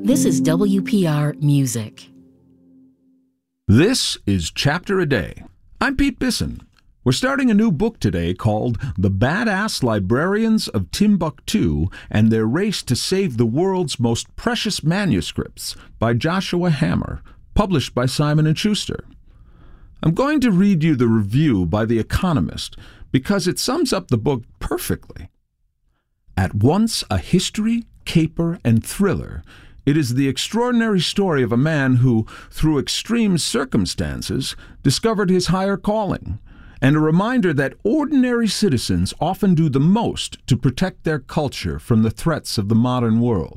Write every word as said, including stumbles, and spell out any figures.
This is W P R Music. This is Chapter a Day. I'm Pete Bisson. We're starting a new book today called The Badass Librarians of Timbuktu and Their Race to Save the World's Most Precious Manuscripts by Joshua Hammer, published by Simon and Schuster. I'm going to read you the review by The Economist because it sums up the book perfectly. At once a history, caper, and thriller, it is the extraordinary story of a man who, through extreme circumstances, discovered his higher calling, and a reminder that ordinary citizens often do the most to protect their culture from the threats of the modern world.